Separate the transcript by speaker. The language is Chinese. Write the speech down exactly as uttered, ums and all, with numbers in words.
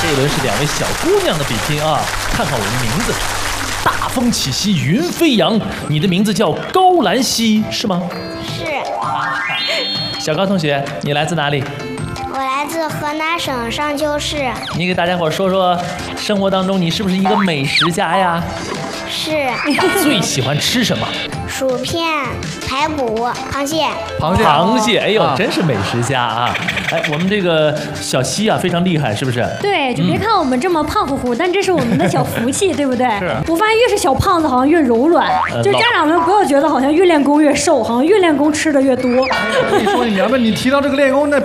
Speaker 1: 一轮是两位小姑娘的比拼啊，看看我的名字，大风起兮云飞扬，你的名字叫高兰溪是吗？
Speaker 2: 是。
Speaker 1: 小高同学，你来自哪里？
Speaker 2: 我来自河南省商丘市。
Speaker 1: 你给大家伙说说，生活当中你是不是一个美食家呀？
Speaker 2: 是。
Speaker 1: 最喜欢吃什么？
Speaker 2: 薯片、排骨、螃蟹。
Speaker 3: 螃蟹，
Speaker 1: 螃蟹，哎呦，
Speaker 3: 啊
Speaker 1: 真是美食家啊！哎，我们这个小西啊，非常厉害，是不是？
Speaker 4: 对，就别看我们这么胖乎乎，但这是我们的小福气，对不对？
Speaker 1: 是。
Speaker 4: 我发现越是小胖子，好像越柔软。
Speaker 1: 呃
Speaker 4: 就家长们不要觉得好像越练功越瘦，好像越练功吃的越多。
Speaker 3: 我跟你说，你娘们，你提到这个练功，那